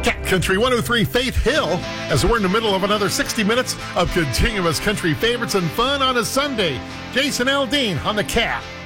Cat Country 103 Faith Hill, as we're in the middle of another 60 minutes of continuous country favorites and fun on a Sunday. Jason Aldean on the Cat.